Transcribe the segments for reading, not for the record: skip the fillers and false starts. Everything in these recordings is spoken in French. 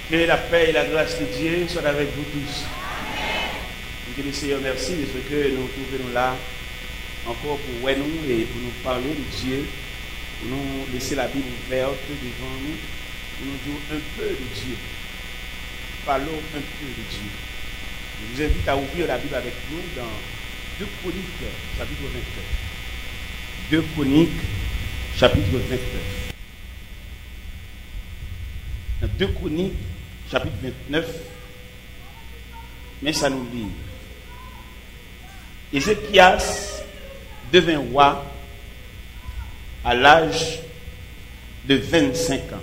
Que la paix et la grâce de Dieu soient avec vous tous. Et que le Seigneur merci de ce que nous trouvons là encore pour nous et pour nous parler de Dieu, pour nous laisser la Bible ouverte devant nous, pour nous dire un peu de Dieu. Parlons un peu de Dieu. Je vous invite à ouvrir la Bible avec nous dans 2 Chroniques, chapitre 29. 2 Chroniques, chapitre 29. Dans 2 Chroniques, chapitre 29, mais ça nous dit. Ézéchias devint roi à l'âge de 25 ans.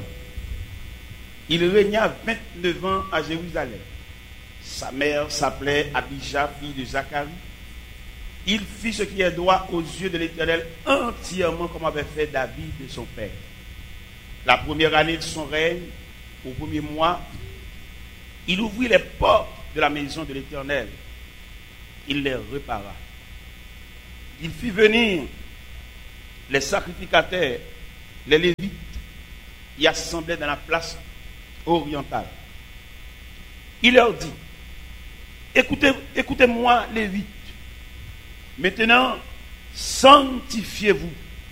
Il régna 29 ans à Jérusalem. Sa mère s'appelait Abijah, fille de Zacharie. Il fit ce qui est droit aux yeux de l'Éternel entièrement comme avait fait David de son père. La première année de son règne, au premier mois, il ouvrit les portes de la maison de l'Éternel. Il les répara. Il fit venir les sacrificateurs, les Lévites, y assemblaient dans la place orientale. Il leur dit, écoutez-moi, Lévites. Maintenant, sanctifiez-vous.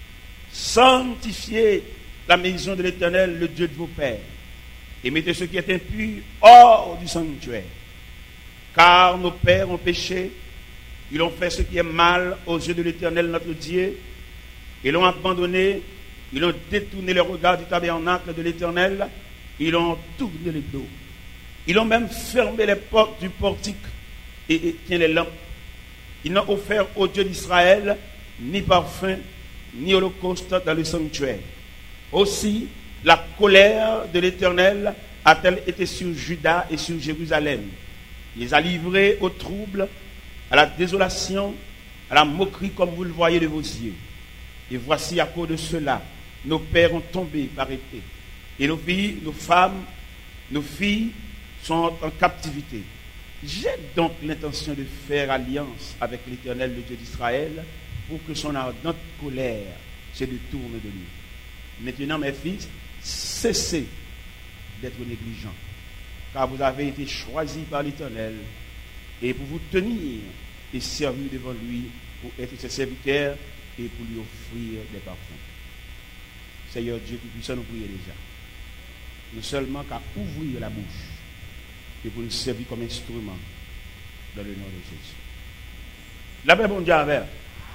Sanctifiez la maison de l'Éternel, le Dieu de vos pères. Et mettez ce qui est impur hors du sanctuaire. Car nos pères ont péché, ils ont fait ce qui est mal aux yeux de l'Éternel notre Dieu, ils l'ont abandonné, ils ont détourné le regard du tabernacle de l'Éternel, ils ont tourné le dos. Ils ont même fermé les portes du portique et éteint les lampes. Ils n'ont offert au Dieu d'Israël ni parfum, ni holocauste dans le sanctuaire. Aussi, la colère de l'Éternel a-t-elle été sur Juda et sur Jérusalem. Il les a livrés au trouble, à la désolation, à la moquerie comme vous le voyez de vos yeux. Et voici à cause de cela, nos pères ont tombé par épée. Et nos filles, nos femmes, nos filles sont en captivité. J'ai donc l'intention de faire alliance avec l'Éternel, le Dieu d'Israël, pour que son ardente colère se détourne de lui. Maintenant, mes fils, cessez d'être négligents, car vous avez été choisis par l'Éternel, et pour vous tenir et servir devant lui, pour être ses serviteurs et pour lui offrir des parfums. Seigneur Dieu qui puisse nous prier déjà. Nous seulement qu'à ouvrir la bouche et pour nous servir comme instrument dans le nom de Jésus. La paix, bon Dieu avec.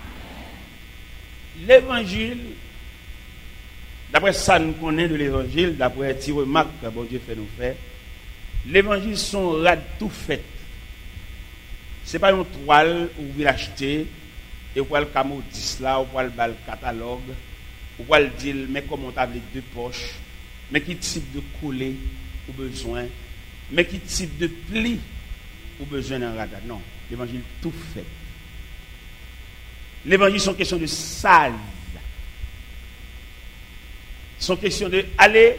L'évangile, d'après ça nous connaissons de l'évangile, d'après les remarques que bon Dieu fait nous faire, l'évangile sont rad tout fait. Ce n'est pas une toile où vous l'achetez et vous pouvez le camodis là, vous pouvez le catalogue, vous pouvez le dire, mais comment on a les 2 poches, mais quel type de collet ou besoin, mais quel type de pli ou besoin d'un radar. Non, l'évangile tout fait. L'évangile sont question de sale. Sont question de aller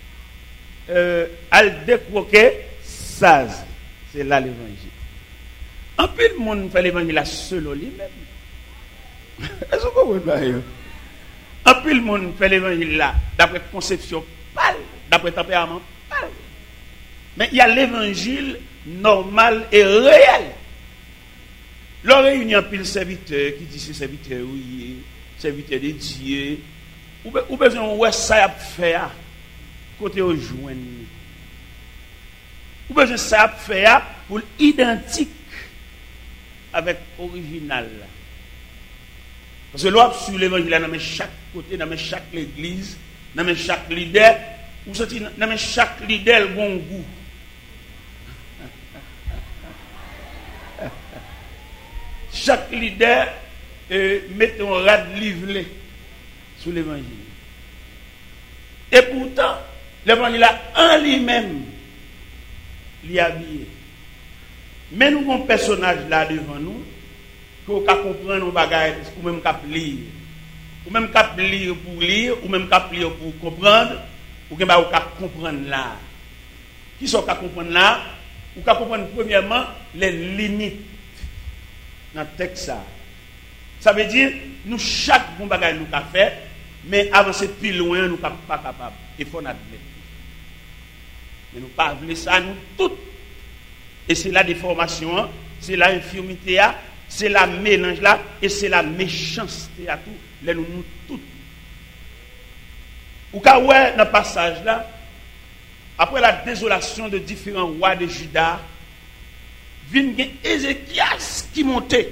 décroquer saz. C'est là l'évangile. En plus, le monde fait l'évangile là selon lui-même. Est-ce que vous comprenez? En plus, le monde fait l'évangile là d'après conception pâle, d'après tempérament pâle. Mais il y a l'évangile normal et réel. L'on réunit un pile serviteur qui dit c'est serviteur, oui, serviteur de Dieu. Ou besoin de ça à faire côté au joindre. Ou besoin de ça à faire pour identique avec l'original. Parce que l'on sur l'évangile, dans chaque côté, dans chaque église, dans chaque leader, ou dans chaque leader, bon goût. Chaque leader met un rad livré sur l'évangile. Et pourtant, l'évangile en lui-même, l'y habillé. Mais nous avons un personnage là devant nous, qu'on peut comprendre nos bagages, ou même qu'on peut lire. Ou même qu'on peut lire pour lire, ou même qu'on peut lire pour comprendre, ou qu'on peut comprendre là. Qui sont qu'on comprendre là? Ou qu'on comprendre premièrement les limites dans le texte. Ça veut dire, nous, chaque bon bagage nous avons fait, mais avancer plus loin, nous ne sommes pas capables. Il faut admettre. Mais nous pas voulons ça, nous toutes. Et c'est la déformation, c'est la infirmité, c'est la mélange là, et c'est la méchanceté à tout. Les nous toutes. Ou quand ouais, dans le passage là, après la désolation de différents rois de Juda, vient Ézéchias qui montait.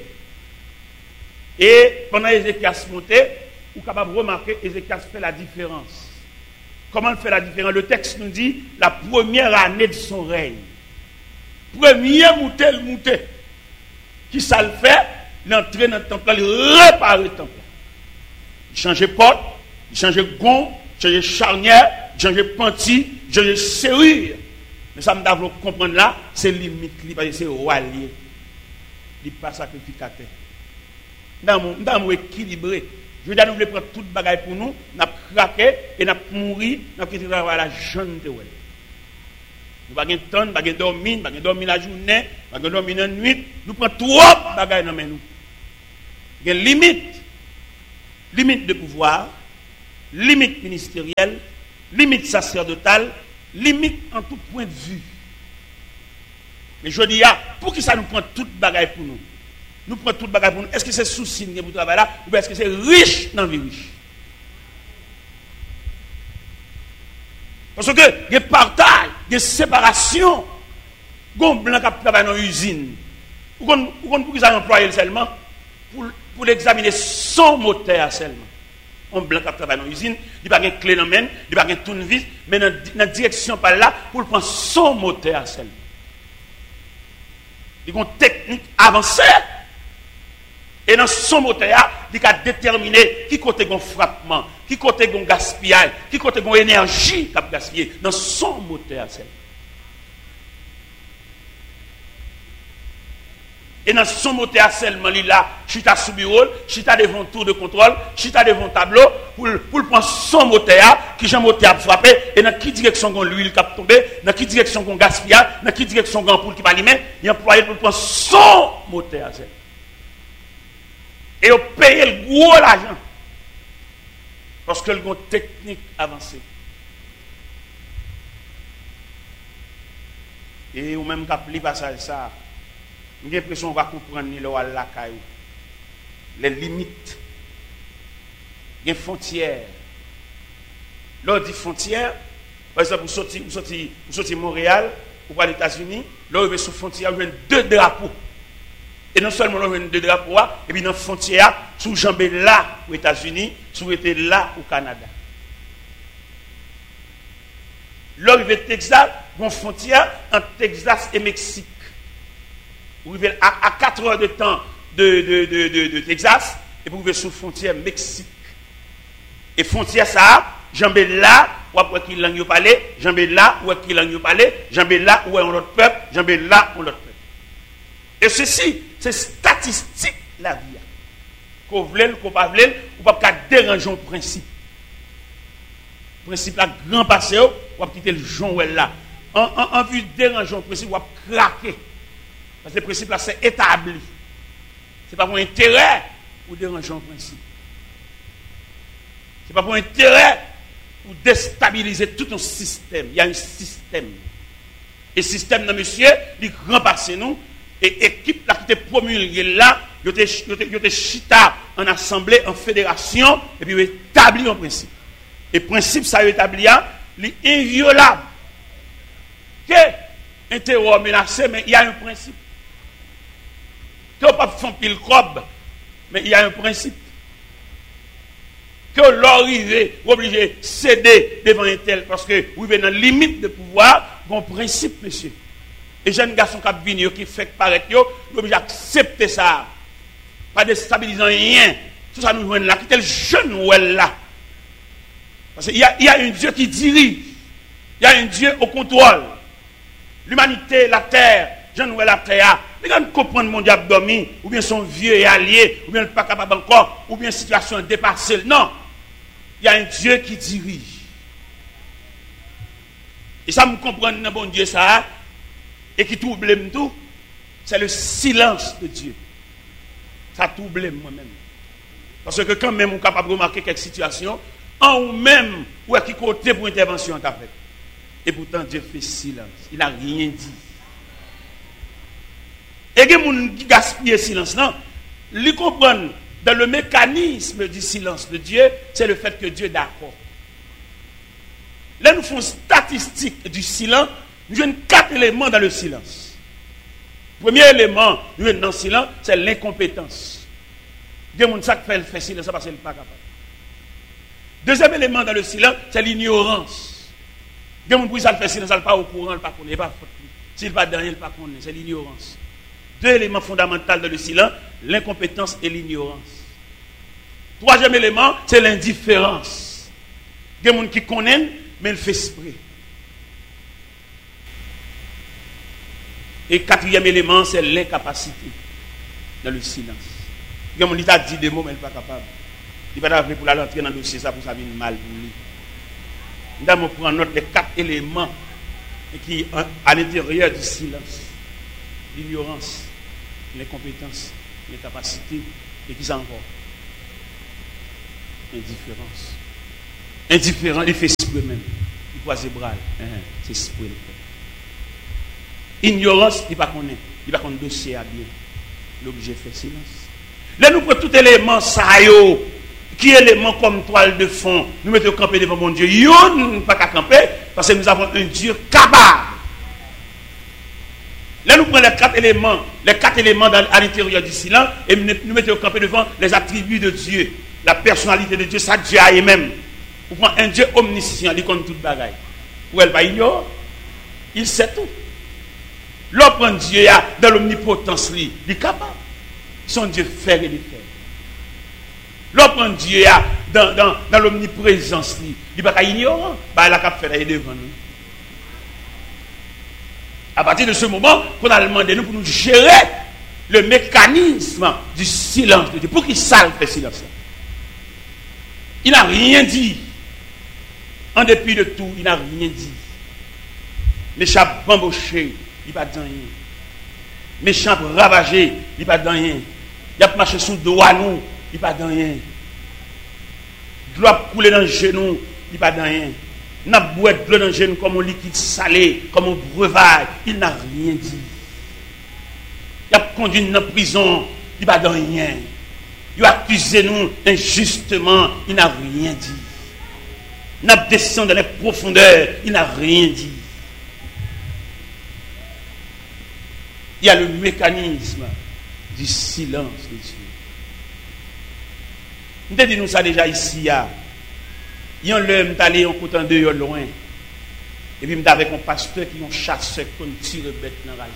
Et pendant Ézéchias montait, vous êtes capable de remarquer Ézéchias fait la différence. Comment il fait la différence? Le texte nous dit la première année de son règne. Premier mouté. Qui ça le fait? L'entrée dans le temple, il répare le temple. Il change porte, il change gond, il change charnière, il change panty, il change serrure. Mais ça me doit comprendre là, c'est limite, parce que c'est roi lié. Il n'est pas sacrificateur. Nous sommes équilibrés. Je veux dire, nous voulons prendre toute bagaille pour nous, nous avons craqué et nous avons mouru, nous avons quitté la jeune de Welle. Nous n'avons pas de temps, nous n'avons pas dormir, nous n'avons pas dormir la journée, nous n'avons pas dormir la nuit. Nous prenons trop de bagaille dans nous. Il y a une limite de pouvoir, limite ministérielle, limite sacerdotale, limite en tout point de vue. Mais je dis, pour qui ça nous prend toute bagaille pour nous? Nous prenons toute bagaille pour nous. Est-ce que c'est souci pour travailler là ou est-ce que c'est riche dans la vie riche? Parce que il y a partage, il y a séparation. Gon blanc qui travaille dans l'usine. Ou pour qu'ils aient employé seulement pour l'examiner son moteur seulement. Un blanc qui travaille dans l'usine, il n'y a pas de clé dans la main, il n'y a pas de tournevis, mais dans la direction par là pour prendre son moteur seulement. Il y a une technique avancée. Et dans son moteur, il a déterminé qui côté gon frappement, qui côté gon gaspillage, qui côté gon énergie qu'a gaspillé dans son moteur. Et dans son moteur seulement, il a chita sous bureau, chita devant tour de contrôle, chita devant tableau pour prendre son moteur, qui j'ai moteur à frapper, et dans quelle direction gon l'huile qui a tombé, dans quelle direction gon gaspillage, dans quelle direction gon poule qui va allumer, il a employé pour prendre son moteur. Et on paye le gros l'argent. Parce que le une technique avancée. Et ou même quand le passage ça, j'ai l'impression qu'on va comprendre les limites, les frontières. Là, on dit frontières, par exemple, vous sortez Montréal, vous allez aux États-Unis, là, vous avez sur frontière, vous avez 2 drapeaux. Et non seulement nous avons 2 drapeaux, et puis dans la frontière, sous jambé là aux États-Unis, sous été là au Canada. Là, vous avez Texas, une frontière entre Texas et Mexique. Vous avez à 4 heures de temps de Texas, et vous avez sous frontière Mexique. Et frontière ça, jambé là, ou après qui langue parler, jambé là, ou qui langue parler, jambé là, où est un autre peuple, jambé là, ou l'autre peuple. Et ceci, c'est statistique la vie. Qu'on voulait, qu'on pas voulait, ou pas déranger le principe. Le principe là, grand passé, ou pas quitter le jonc là. En vue de déranger le principe, ou pas craquer. Parce que le principe là, c'est établi. Ce n'est pas pour intérêt pour déranger le principe. Ce n'est pas pour intérêt pour déstabiliser tout un système. Il y a un système. Et le système, monsieur, il grand passé nous. Et équipe là qui était promulguée là, il était chita en assemblée, en fédération, et puis il établit un principe. Et le principe, ça établi, il est inviolable. Que un terror menacé, mais il y a un principe. Que on ne peut pas faire pile crobe, mais il y a un principe. Que l'arrivée, obligé de céder devant un tel, parce que vous venez dans la limite de pouvoir, bon principe, monsieur. Et jeunes garçons qui fait paraître, ils sont obligés d'accepter ça. Pas déstabilisant rien. Tout ça nous joue là. Qui est le jeune ou elle là? Parce qu'il y a un Dieu qui dirige. Il y a un Dieu au contrôle. L'humanité, la terre, jeune ou la terre. Les gens ne comprennent mon diable dormi, ou bien son vieux et allié, ou bien pas capable encore, ou bien situation dépassée. Non. Il y a un Dieu qui dirige. Et ça me comprend, bon Dieu, ça. Et qui trouble tout, c'est le silence de Dieu. Ça trouble moi-même. Parce que quand même on est capable de remarquer quelques situations, en ou même, ou à qui côté pour intervention t'as fait. Et pourtant, Dieu fait silence. Il n'a rien dit. Et il y a des gens qui gaspillent le silence. Non, ils comprennent dans le mécanisme du silence de Dieu, c'est le fait que Dieu est d'accord. Là, nous faisons statistique du silence. Nous avons 4 éléments dans le silence. Premier élément, nous avons dans le silence, c'est l'incompétence. Il y a des gens qui fait silence parce qu'ils ne sont pas capables. Deuxième élément dans le silence, c'est l'ignorance. Il y a des gens qui fait silence, ils ne sont pas au courant, ils ne sont pas connus. S'ils ne sont pas dans rien, ils ne sont pas connus. C'est l'ignorance. 2 éléments fondamentaux dans le silence, l'incompétence et l'ignorance. Troisième élément, c'est l'indifférence. Il y a des gens qui connaissent, mais ils font exprès. Et 4e élément, c'est l'incapacité dans le silence. Il y a des gens qui ont dit des mots, mais ils ne sont pas capables. Il ne va pas pour l'entrer dans le dossier, ça pour ça vient mal pour lui. Nous allons prendre note des 4 éléments qui sont à l'intérieur du silence. L'ignorance, l'incompétence, l'incapacité, et qui sont encore indifférence. Indifférent, il fait exprès même. Il croise les bras. C'est exprès. Ignorance, il ne va pas connaître. Il ne va pas connaître le dossier à bien. L'objet fait silence. Là, nous prenons tout élément, ça y est. Qui est élément comme toile de fond? Nous mettons camper devant mon Dieu. Yon, pas qu'à camper, parce que nous avons un Dieu capable. Là, nous prenons les 4 éléments à l'intérieur du silence, et nous mettons camper devant les attributs de Dieu, la personnalité de Dieu, ça Dieu a même. Vous prenez un Dieu omniscient, il connaît toute bagaille. Ou elle va ignorer, il sait tout. L'autre prend Dieu dans l'omnipotence, il est capable. Son Dieu fait et défait. L'autre prend Dieu dans l'omniprésence, il n'est pas ignorant, il a qu'à faire devant nous. À partir de ce moment, qu'on a demandé nous pour nous gérer le mécanisme du silence de Dieu. Pour qu'il salve le silence. Il n'a rien dit. En dépit de tout, il n'a rien dit. Méchant bamboché, il n'a pas dit rien. Méchant ravagé, il n'a pas dit rien. Il a marché sous le doigt nous, il n'a pas dit rien. Doit couler dans le genou, il n'a pas dit rien. N'a boire de l'eau dans le genou comme un liquide salé, comme un breuvage, il n'a rien dit. Il a conduit dans la prison, il n'a pas dit rien. Il a accusé nous injustement, il n'a rien dit. Il a descendu dans les profondeurs, il n'a rien dit. Il y a le mécanisme du silence de Dieu. Nous avons dit nous ça déjà ici. Il y a un homme qui est allé en côté de loin. Et puis, avec un pasteur qui est un chasseur qui tire bête dans la rage.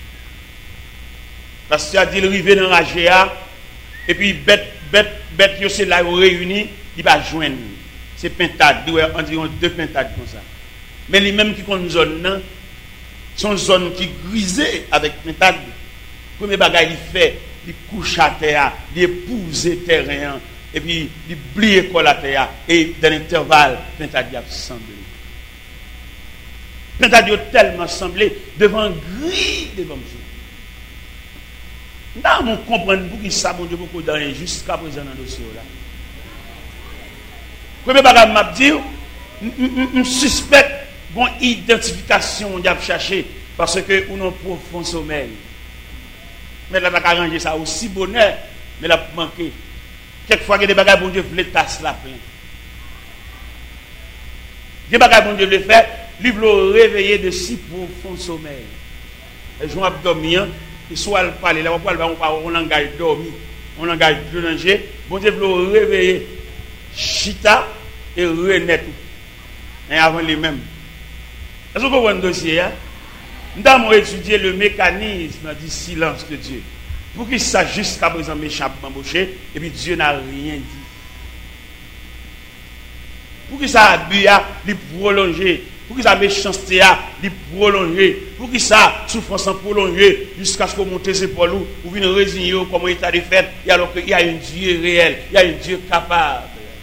Le pasteur a dit, il arrive dans la rage. Et puis, bête, c'est là où réuni, il va joindre. C'est pintade, environ 2 pintades comme ça. Mais les mêmes qui ont une zone, sont zone qui grisée avec pintade. Le premier bagage, il fait, il couche à terre, il épouse le terrain. Et puis, il plie la terre. Et dans l'intervalle, pintade a semblé. Pintade a tellement semblé devant gris devant Dieu. Nous comprenons pour qui ça, mon Dieu, beaucoup dans jusqu'à présent dans le dossier là. Premier bagage m'a dit, je suspecte une identification on a cherché parce que on a un profond sommeil. Mais là, on a arrangé ça aussi bonheur, mais là, manqué. Quelquefois, il y a des bagages, bon Dieu, voulait tasser la plein. Des bagages, bon Dieu, le fait, il veut réveiller de si profond sommeil. Les gens dormir, ils soit le parler, là, on engage dormir, on engage plonger, bon Dieu, veut réveiller chita et renaître. Et avant les mêmes. Est-ce que vous voyez un dossier? Nous avons étudié le mécanisme du silence de Dieu. Pour qu'il sache jusqu'à présent méchant embauché, et puis Dieu n'a rien dit. Pour qu'il ça abus, il prolonger. Pour qu'il ça méchanceté, il prolonger. Pour qu'il ça souffrance prolonger jusqu'à ce qu'on monte ses épaules ou une résigner comme état de fait, et alors qu'il y a un Dieu réel, il y a un Dieu capable.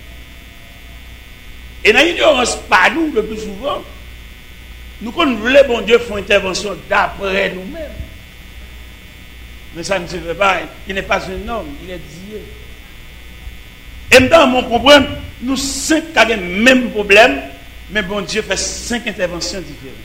Et dans l'ignorance, pas nous le plus souvent, nous voulons bon Dieu faire intervention d'après nous-mêmes. Mais ça ne se fait pas. Il n'est pas un homme, il est Dieu. Et maintenant, on comprend, nous cinq avons le même problème, Mais bon Dieu fait 5 interventions différentes.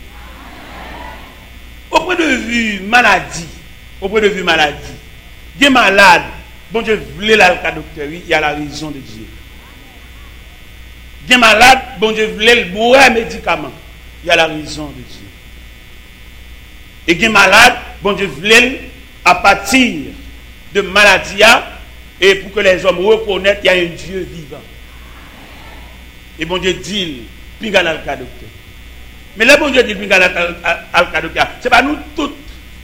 Au point de vue maladie, il est malade, bon Dieu voulait la docteur, il y a la raison de Dieu. Il est malade, bon Dieu voulait le boire médicament, il y a la raison de Dieu. Et il est malade, bon Dieu voulait à partir de maladie, et pour que les hommes reconnaissent qu'il y a un Dieu vivant. Et bon Dieu dit, pinga la docteur. Mais là, bon Dieu dit, pinga la docteur, c'est pas nous tous.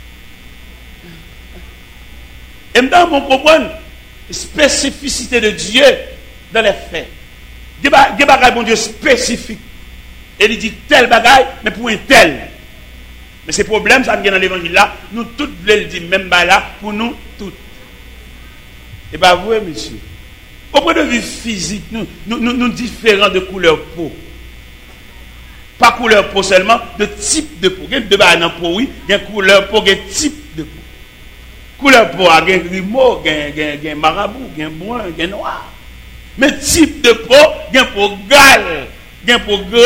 Et maintenant, on comprend la spécificité de Dieu dans les faits. Des bagages, bon Dieu, spécifiques. Et il dit tel bagaille, mais pour un tel. Mais ces problèmes, ça vient dans l'évangile là, nous tous voulons le dire, même là, pour nous tous. Et bien, vous, monsieur, au point de vue physique, nous différents de couleur peau. Pas couleur peau seulement, de type de peau. Il y a deux bagages dans peau, oui, il y a couleur peau, il y a type de peau. Couleur peau, il y a grimaud, il y a marabout, il y a brun, il y a noir. Mais type de peau, il y a peau gale, il y a peau gras,